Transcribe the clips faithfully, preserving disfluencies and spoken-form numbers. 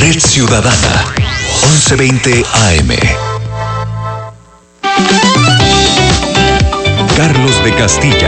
Red Ciudadana, once veinte A M. Carlos de Castilla.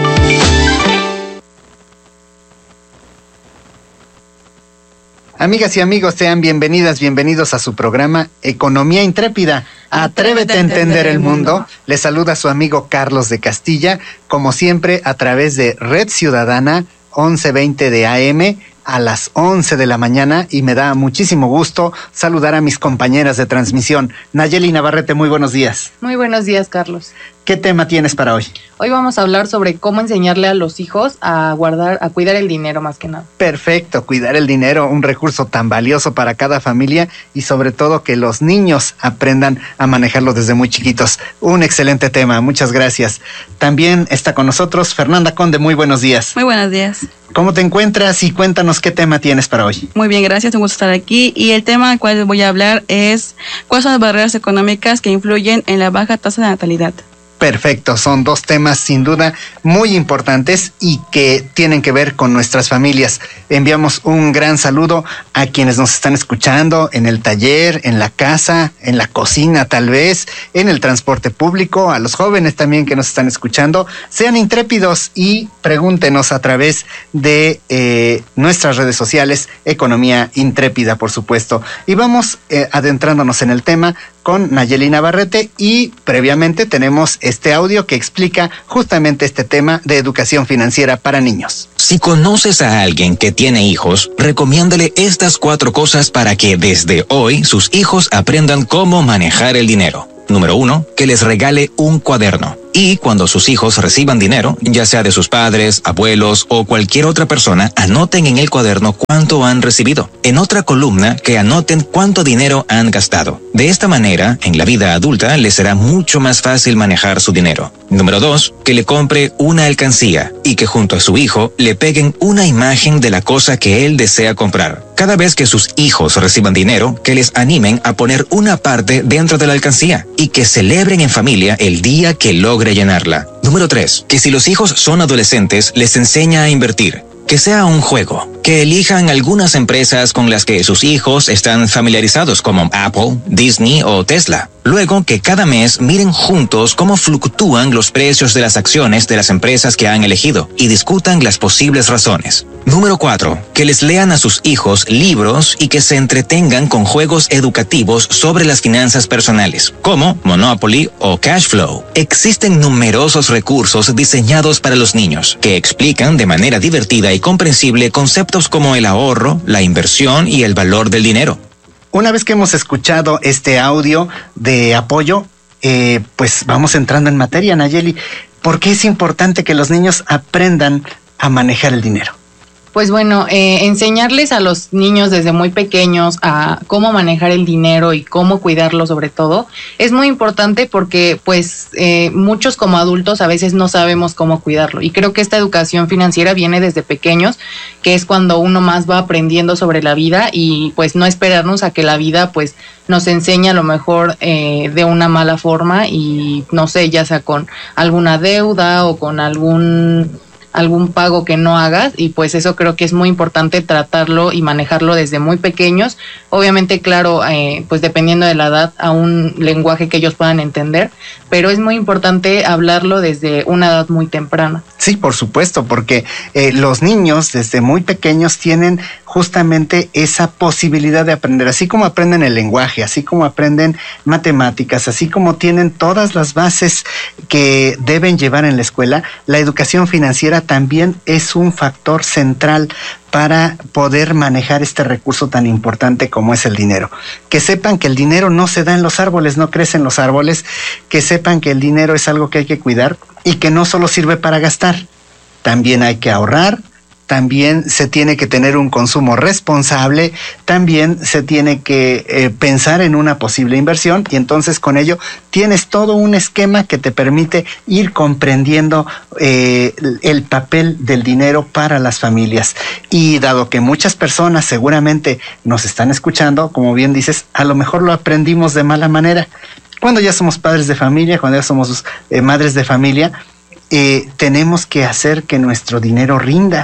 Amigas y amigos, sean bienvenidas, bienvenidos a su programa Economía Intrépida. Atrévete a entender el mundo. Les saluda su amigo Carlos de Castilla, como siempre a través de Red Ciudadana, once veinte de A M, a las once de la mañana, y me da muchísimo gusto saludar a mis compañeras de transmisión. Nayeli Navarrete, muy buenos días. Muy buenos días, Carlos. ¿Qué tema tienes para hoy? Hoy vamos a hablar sobre cómo enseñarle a los hijos a guardar, a cuidar el dinero más que nada. Perfecto, cuidar el dinero, un recurso tan valioso para cada familia, y sobre todo que los niños aprendan a manejarlo desde muy chiquitos. Un excelente tema, muchas gracias. También está con nosotros Fernanda Conde, muy buenos días. Muy buenos días. ¿Cómo te encuentras? Y cuéntanos qué tema tienes para hoy. Muy bien, gracias, un gusto estar aquí. Y el tema al cual voy a hablar es cuáles son las barreras económicas que influyen en la baja tasa de natalidad. Perfecto, son dos temas sin duda muy importantes y que tienen que ver con nuestras familias. Enviamos un gran saludo a quienes nos están escuchando en el taller, en la casa, en la cocina tal vez, en el transporte público, a los jóvenes también que nos están escuchando. Sean intrépidos y pregúntenos a través de eh, nuestras redes sociales, Economía Intrépida, por supuesto. Y vamos eh, adentrándonos en el tema con Nayeli Navarrete, y previamente tenemos este audio que explica justamente este tema de educación financiera para niños. Si conoces a alguien que tiene hijos, recomiéndale estas cuatro cosas para que desde hoy sus hijos aprendan cómo manejar el dinero. Número uno, que les regale un cuaderno. Y cuando sus hijos reciban dinero, ya sea de sus padres, abuelos o cualquier otra persona, anoten en el cuaderno cuánto han recibido. En otra columna, que anoten cuánto dinero han gastado. De esta manera, en la vida adulta, les será mucho más fácil manejar su dinero. Número dos, que le compre una alcancía y que junto a su hijo le peguen una imagen de la cosa que él desea comprar. Cada vez que sus hijos reciban dinero, que les animen a poner una parte dentro de la alcancía y que celebren en familia el día que logre llenarla. Número tres, que si los hijos son adolescentes, les enseña a invertir. Que sea un juego, que elijan algunas empresas con las que sus hijos están familiarizados, como Apple, Disney o Tesla. Luego, que cada mes miren juntos cómo fluctúan los precios de las acciones de las empresas que han elegido y discutan las posibles razones. Número cuatro, que les lean a sus hijos libros y que se entretengan con juegos educativos sobre las finanzas personales, como Monopoly o Cash Flow. Existen numerosos recursos diseñados para los niños, que explican de manera divertida y comprensible conceptos como el ahorro, la inversión y el valor del dinero. Una vez que hemos escuchado este audio de apoyo, eh, pues vamos entrando en materia, Nayeli. ¿Por qué es importante que los niños aprendan a manejar el dinero? Pues bueno, eh, enseñarles a los niños desde muy pequeños a cómo manejar el dinero y cómo cuidarlo sobre todo, es muy importante porque pues eh, muchos como adultos a veces no sabemos cómo cuidarlo, y creo que esta educación financiera viene desde pequeños, que es cuando uno más va aprendiendo sobre la vida, y pues no esperarnos a que la vida pues nos enseñe a lo mejor eh, de una mala forma, y no sé, ya sea con alguna deuda o con algún... algún pago que no hagas, y pues eso creo que es muy importante tratarlo y manejarlo desde muy pequeños. Obviamente, claro, eh, pues dependiendo de la edad, a un lenguaje que ellos puedan entender, pero es muy importante hablarlo desde una edad muy temprana. Sí, por supuesto, porque eh, los niños desde muy pequeños tienen justamente esa posibilidad de aprender, así como aprenden el lenguaje, así como aprenden matemáticas, así como tienen todas las bases que deben llevar en la escuela. La educación financiera también es un factor central para poder manejar este recurso tan importante como es el dinero. Que sepan que el dinero no se da en los árboles, no crece en los árboles, que sepan que el dinero es algo que hay que cuidar y que no solo sirve para gastar, también hay que ahorrar, también se tiene que tener un consumo responsable, también se tiene que eh, pensar en una posible inversión, y entonces con ello tienes todo un esquema que te permite ir comprendiendo eh, el papel del dinero para las familias. Y dado que muchas personas seguramente nos están escuchando, como bien dices, a lo mejor lo aprendimos de mala manera. Cuando ya somos padres de familia, cuando ya somos eh, madres de familia, eh, tenemos que hacer que nuestro dinero rinda.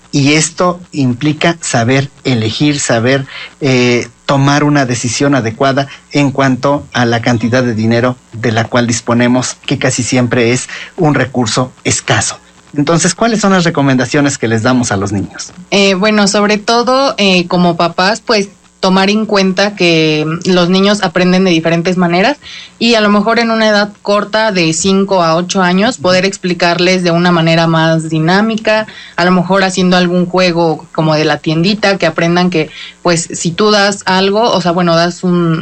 Y esto implica saber elegir, saber eh, tomar una decisión adecuada en cuanto a la cantidad de dinero de la cual disponemos, que casi siempre es un recurso escaso. Entonces, ¿cuáles son las recomendaciones que les damos a los niños? Eh, bueno, sobre todo eh, como papás, pues tomar en cuenta que los niños aprenden de diferentes maneras y a lo mejor en una edad corta de cinco a ocho años poder explicarles de una manera más dinámica, a lo mejor haciendo algún juego como de la tiendita, que aprendan que pues si tú das algo, o sea, bueno, das un...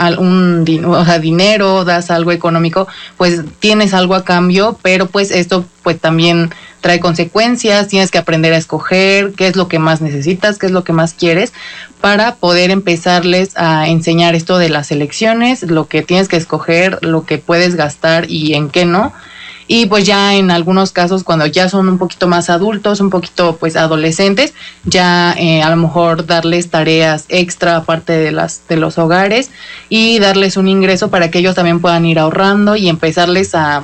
un o sea, dinero, das algo económico, pues tienes algo a cambio, pero pues esto pues también trae consecuencias, tienes que aprender a escoger qué es lo que más necesitas, qué es lo que más quieres, para poder empezarles a enseñar esto de las elecciones, lo que tienes que escoger, lo que puedes gastar y en qué no. Y pues ya en algunos casos, cuando ya son un poquito más adultos, un poquito pues adolescentes, ya eh, a lo mejor darles tareas extra aparte de las de los hogares y darles un ingreso para que ellos también puedan ir ahorrando y empezarles a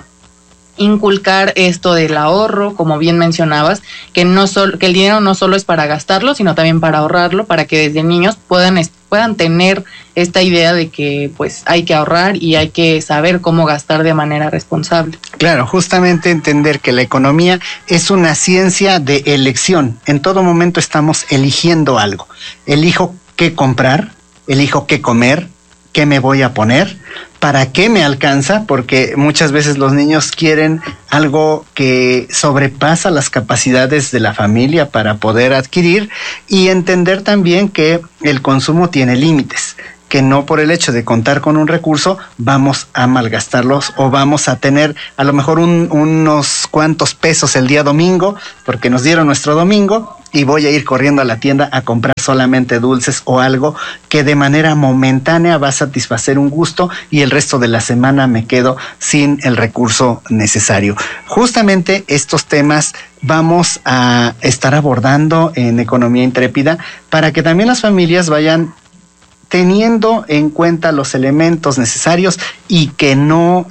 inculcar esto del ahorro, como bien mencionabas, que no solo, que el dinero no solo es para gastarlo, sino también para ahorrarlo, para que desde niños puedan puedan tener esta idea de que pues hay que ahorrar y hay que saber cómo gastar de manera responsable. Claro, justamente entender que la economía es una ciencia de elección. En todo momento estamos eligiendo algo. Elijo qué comprar, elijo qué comer, qué me voy a poner, para qué me alcanza, porque muchas veces los niños quieren algo que sobrepasa las capacidades de la familia para poder adquirir, y entender también que el consumo tiene límites, que no por el hecho de contar con un recurso vamos a malgastarlos o vamos a tener a lo mejor un, unos cuantos pesos el día domingo porque nos dieron nuestro domingo y voy a ir corriendo a la tienda a comprar solamente dulces o algo que de manera momentánea va a satisfacer un gusto y el resto de la semana me quedo sin el recurso necesario. Justamente estos temas vamos a estar abordando en Economía Intrépida para que también las familias vayan teniendo en cuenta los elementos necesarios y que no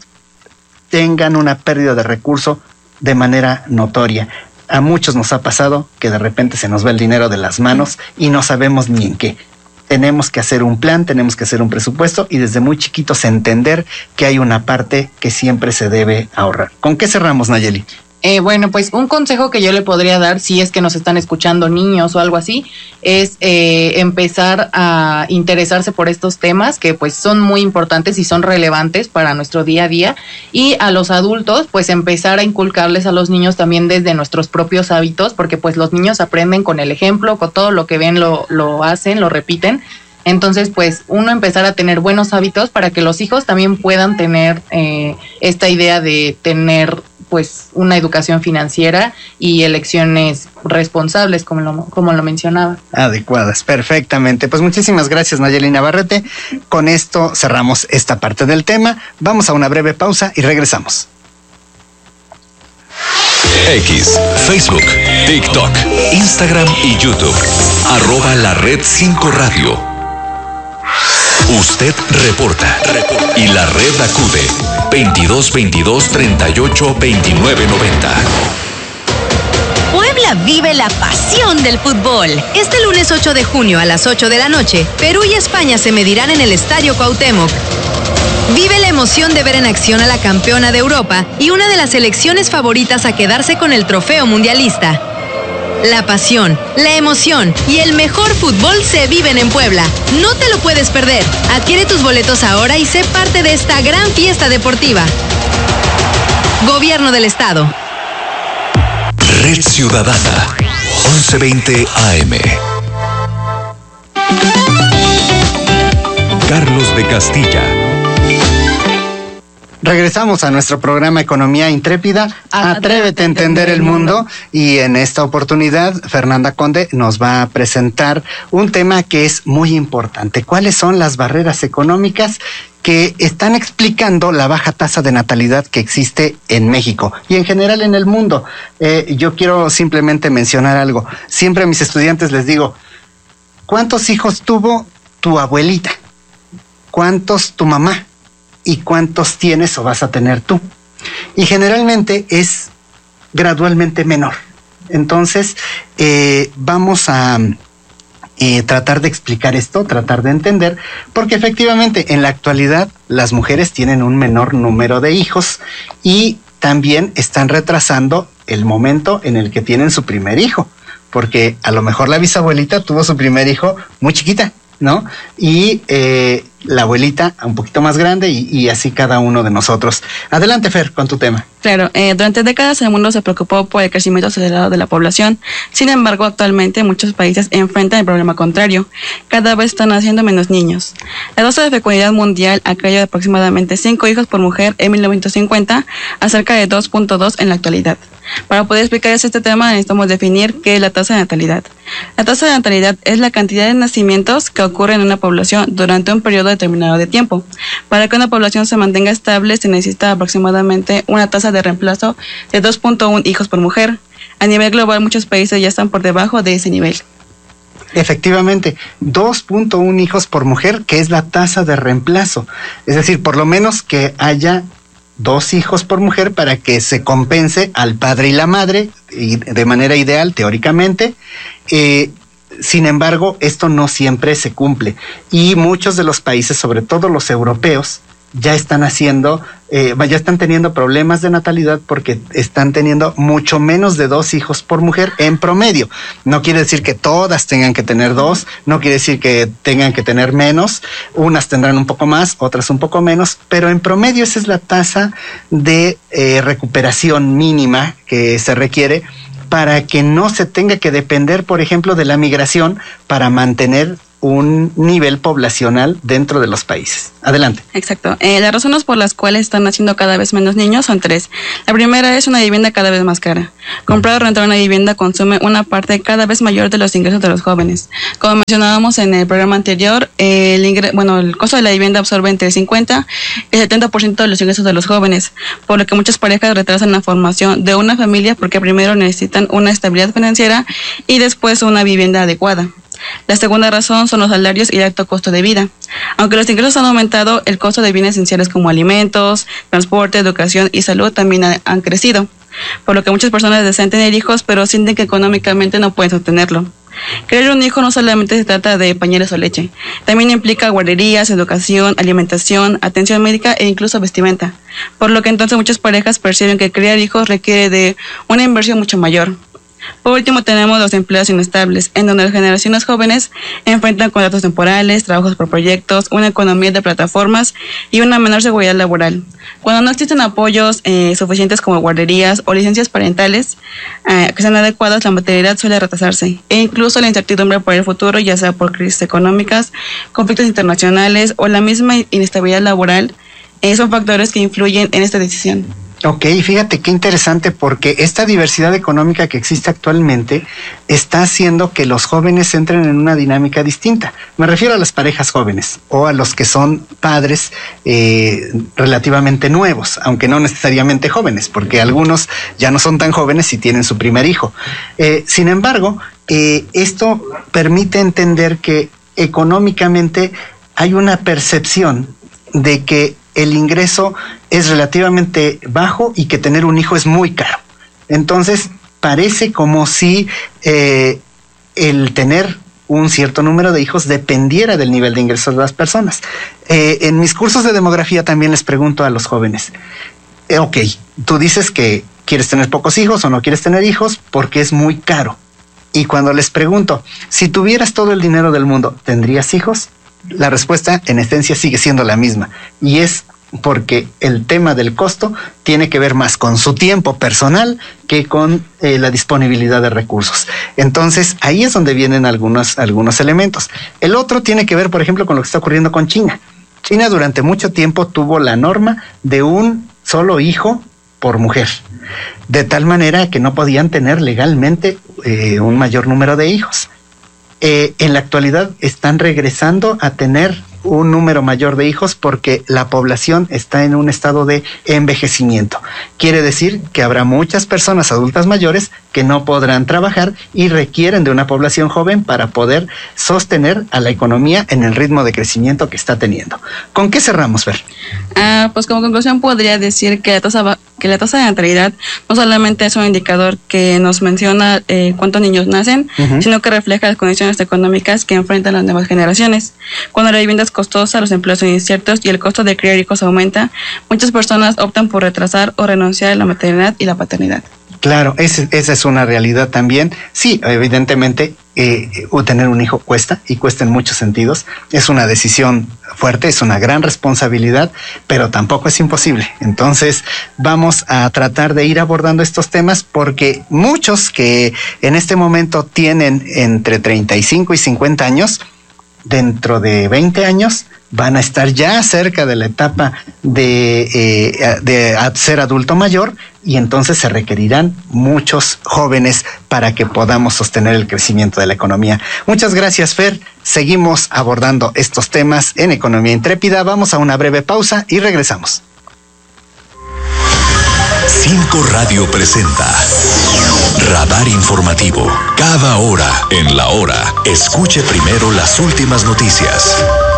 tengan una pérdida de recurso de manera notoria. A muchos nos ha pasado que de repente se nos va el dinero de las manos y no sabemos ni en qué. Tenemos que hacer un plan, tenemos que hacer un presupuesto y desde muy chiquitos entender que hay una parte que siempre se debe ahorrar. ¿Con qué cerramos, Nayeli? Eh, bueno, pues un consejo que yo le podría dar, si es que nos están escuchando niños o algo así, es eh, empezar a interesarse por estos temas que pues son muy importantes y son relevantes para nuestro día a día, y a los adultos pues empezar a inculcarles a los niños también desde nuestros propios hábitos, porque pues los niños aprenden con el ejemplo, con todo lo que ven lo, lo hacen, lo repiten. Entonces, pues, uno empezar a tener buenos hábitos para que los hijos también puedan tener eh, esta idea de tener, pues, una educación financiera y elecciones responsables, como lo, como lo mencionaba. Adecuadas, perfectamente. Pues muchísimas gracias, Nayeli Navarrete. Con esto cerramos esta parte del tema. Vamos a una breve pausa y regresamos. X, Facebook, TikTok, Instagram y YouTube. Arroba la red cinco radio. Usted reporta, reporta y la red acude veintidós veintidós treinta y ocho veintinueve noventa. Puebla vive la pasión del fútbol. Este lunes ocho de junio a las ocho de la noche, Perú y España se medirán en el Estadio Cuauhtémoc. Vive la emoción de ver en acción a la campeona de Europa y una de las selecciones favoritas a quedarse con el trofeo mundialista. La pasión, la emoción y el mejor fútbol se viven en Puebla. No te lo puedes perder. Adquiere tus boletos ahora y sé parte de esta gran fiesta deportiva. Gobierno del Estado. Red Ciudadana, once veinte A M. Carlos de Castilla. Regresamos a nuestro programa Economía Intrépida, Atrévete a entender el mundo, y en esta oportunidad Fernanda Conde nos va a presentar un tema que es muy importante. ¿Cuáles son las barreras económicas que están explicando la baja tasa de natalidad que existe en México y en general en el mundo? Eh, yo quiero simplemente mencionar algo. Siempre a mis estudiantes les digo, ¿cuántos hijos tuvo tu abuelita? ¿Cuántos tu mamá? ¿Y cuántos tienes o vas a tener tú? Y generalmente es gradualmente menor. Entonces, eh, vamos a eh, tratar de explicar esto, tratar de entender, porque efectivamente en la actualidad las mujeres tienen un menor número de hijos y también están retrasando el momento en el que tienen su primer hijo, porque a lo mejor la bisabuelita tuvo su primer hijo muy chiquita, ¿no? Y eh, la abuelita un poquito más grande y, y así cada uno de nosotros. Adelante, Fer, con tu tema. Claro, eh, durante décadas el mundo se preocupó por el crecimiento acelerado de la población. Sin embargo, actualmente muchos países enfrentan el problema contrario. Cada vez están naciendo menos niños. La tasa de fecundidad mundial ha caído de aproximadamente cinco hijos por mujer en mil novecientos cincuenta a cerca de dos punto dos en la actualidad. Para poder explicar este tema necesitamos definir qué es la tasa de natalidad. La tasa de natalidad es la cantidad de nacimientos que ocurren en una población durante un periodo determinado de tiempo. Para que una población se mantenga estable se necesita aproximadamente una tasa de reemplazo de dos punto uno hijos por mujer. A nivel global muchos países ya están por debajo de ese nivel. Efectivamente, dos punto uno hijos por mujer, que es la tasa de reemplazo. Es decir, por lo menos que haya dos hijos por mujer para que se compense al padre y la madre, y de manera ideal, teóricamente. Eh, sin embargo, esto no siempre se cumple. Y muchos de los países, sobre todo los europeos, ya están haciendo, eh, ya están teniendo problemas de natalidad porque están teniendo mucho menos de dos hijos por mujer en promedio. No quiere decir que todas tengan que tener dos, no quiere decir que tengan que tener menos, unas tendrán un poco más, otras un poco menos, pero en promedio esa es la tasa de eh, recuperación mínima que se requiere para que no se tenga que depender, por ejemplo, de la migración para mantener un nivel poblacional dentro de los países. Adelante. Exacto. Eh, las razones por las cuales están naciendo cada vez menos niños son tres. La primera es una vivienda cada vez más cara. Comprar o rentar una vivienda consume una parte cada vez mayor de los ingresos de los jóvenes. Como mencionábamos en el programa anterior, eh, el ingre- bueno, el costo de la vivienda absorbe entre el cincuenta y el setenta por ciento de los ingresos de los jóvenes, por lo que muchas parejas retrasan la formación de una familia porque primero necesitan una estabilidad financiera y después una vivienda adecuada. La segunda razón son los salarios y el alto costo de vida. Aunque los ingresos han aumentado, el costo de bienes esenciales como alimentos, transporte, educación y salud también ha, han crecido, por lo que muchas personas desean tener hijos, pero sienten que económicamente no pueden sostenerlo. Crear un hijo no solamente se trata de pañales o leche, también implica guarderías, educación, alimentación, atención médica e incluso vestimenta, por lo que entonces muchas parejas perciben que criar hijos requiere de una inversión mucho mayor. Por último tenemos los empleos inestables, en donde las generaciones jóvenes enfrentan contratos temporales, trabajos por proyectos, una economía de plataformas y una menor seguridad laboral. Cuando no existen apoyos eh, suficientes como guarderías o licencias parentales eh, que sean adecuadas, la maternidad suele retrasarse e incluso la incertidumbre por el futuro, ya sea por crisis económicas, conflictos internacionales o la misma inestabilidad laboral, eh, son factores que influyen en esta decisión. Ok, fíjate qué interesante, porque esta diversidad económica que existe actualmente está haciendo que los jóvenes entren en una dinámica distinta. Me refiero a las parejas jóvenes o a los que son padres eh, relativamente nuevos, aunque no necesariamente jóvenes, porque algunos ya no son tan jóvenes y tienen su primer hijo. Eh, sin embargo, eh, esto permite entender que económicamente hay una percepción de que el ingreso es relativamente bajo y que tener un hijo es muy caro. Entonces, parece como si eh, el tener un cierto número de hijos dependiera del nivel de ingresos de las personas. Eh, en mis cursos de demografía también les pregunto a los jóvenes, eh, ok, tú dices que quieres tener pocos hijos o no quieres tener hijos porque es muy caro. Y cuando les pregunto, si tuvieras todo el dinero del mundo, ¿tendrías hijos? La respuesta en esencia sigue siendo la misma, y es porque el tema del costo tiene que ver más con su tiempo personal que con eh, la disponibilidad de recursos. Entonces, ahí es donde vienen algunos, algunos elementos. El otro tiene que ver, por ejemplo, con lo que está ocurriendo con China. China durante mucho tiempo tuvo la norma de un solo hijo por mujer, de tal manera que no podían tener legalmente eh, un mayor número de hijos. Eh, en la actualidad están regresando a tener un número mayor de hijos porque la población está en un estado de envejecimiento. Quiere decir que habrá muchas personas adultas mayores que no podrán trabajar y requieren de una población joven para poder sostener a la economía en el ritmo de crecimiento que está teniendo. ¿Con qué cerramos, Fer? Ah, pues como conclusión podría decir que la tasa, que la tasa de natalidad no solamente es un indicador que nos menciona eh, cuántos niños nacen, uh-huh. sino que refleja las condiciones económicas que enfrentan las nuevas generaciones. Cuando la vivienda es costosa, los empleos son inciertos y el costo de criar hijos aumenta, muchas personas optan por retrasar o renunciar a la maternidad y la paternidad. Claro, ese, esa es una realidad también. Sí, evidentemente, eh, tener un hijo cuesta y cuesta en muchos sentidos. Es una decisión fuerte, es una gran responsabilidad, pero tampoco es imposible. Entonces, vamos a tratar de ir abordando estos temas porque muchos que en este momento tienen entre treinta y cinco y cincuenta años, dentro de veinte años, van a estar ya cerca de la etapa de, eh, de ser adulto mayor y entonces se requerirán muchos jóvenes para que podamos sostener el crecimiento de la economía. Muchas gracias, Fer. Seguimos abordando estos temas en Economía Intrépida. Vamos a una breve pausa y regresamos. Cinco Radio presenta Radar Informativo. Cada hora en la hora, escuche primero las últimas noticias.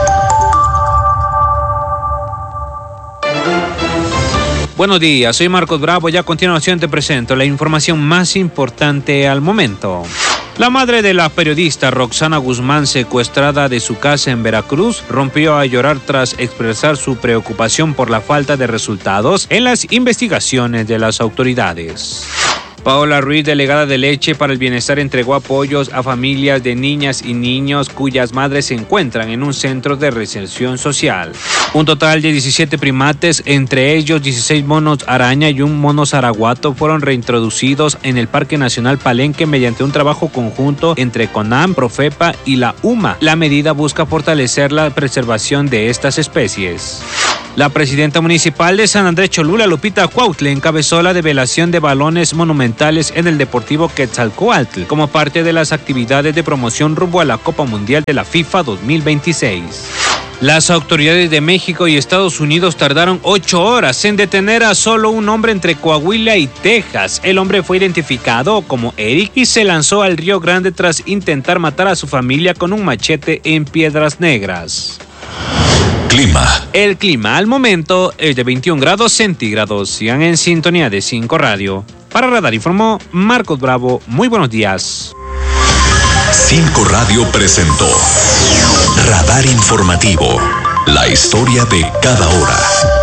Buenos días, soy Marcos Bravo y a continuación te presento la información más importante al momento. La madre de la periodista Roxana Guzmán, secuestrada de su casa en Veracruz, rompió a llorar tras expresar su preocupación por la falta de resultados en las investigaciones de las autoridades. Paola Ruiz, delegada de Leche para el Bienestar, entregó apoyos a familias de niñas y niños cuyas madres se encuentran en un centro de reinserción social. Un total de diecisiete primates, entre ellos dieciséis monos araña y un mono zaraguato, fueron reintroducidos en el Parque Nacional Palenque mediante un trabajo conjunto entre CONAM, Profepa y la UMA. La medida busca fortalecer la preservación de estas especies. La presidenta municipal de San Andrés Cholula, Lupita Cuautle, encabezó la develación de balones monumentales en el Deportivo Quetzalcóatl como parte de las actividades de promoción rumbo a la Copa Mundial de la FIFA dos mil veintiséis. Las autoridades de México y Estados Unidos tardaron ocho horas en detener a solo un hombre entre Coahuila y Texas. El hombre fue identificado como Eric y se lanzó al Río Grande tras intentar matar a su familia con un machete en Piedras Negras. Clima. El clima al momento es de veintiún grados centígrados. Sigan en sintonía de cinco Radio. Para Radar informó Marcos Bravo. Muy buenos días. cinco Radio presentó Radar Informativo. La historia de cada hora.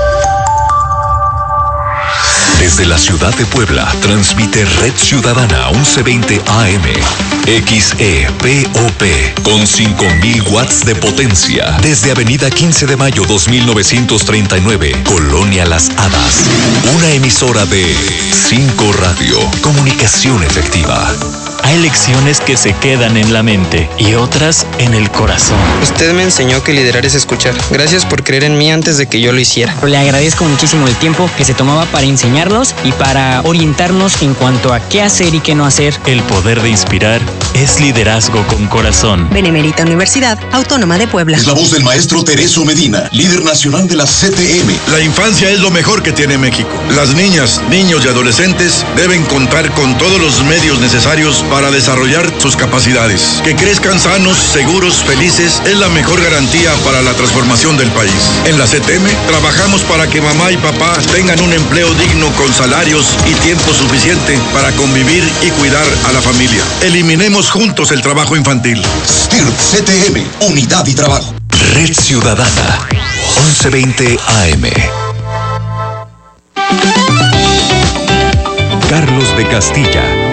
Desde la ciudad de Puebla, transmite Red Ciudadana once veinte A M, X E P O P, con cinco mil watts de potencia. Desde Avenida quince de mayo dos mil novecientos treinta y nueve, Colonia Las Hadas. Una emisora de cinco Radio, comunicación efectiva. Hay lecciones que se quedan en la mente y otras en el corazón. Usted me enseñó que liderar es escuchar. Gracias por creer en mí antes de que yo lo hiciera. Le agradezco muchísimo el tiempo que se tomaba para enseñarnos y para orientarnos en cuanto a qué hacer y qué no hacer. El poder de inspirar es liderazgo con corazón. Benemérita Universidad Autónoma de Puebla. Es la voz del maestro Tereso Medina, líder nacional de la C T M. La infancia es lo mejor que tiene México. Las niñas, niños y adolescentes deben contar con todos los medios necesarios para desarrollar sus capacidades. Que crezcan sanos, seguros, felices es la mejor garantía para la transformación del país. En la C T M trabajamos para que mamá y papá tengan un empleo digno con salarios y tiempo suficiente para convivir y cuidar a la familia. Eliminemos juntos el trabajo infantil. S T I R P C T M, Unidad y Trabajo. Red Ciudadana, once veinte A M. Carlos de Castilla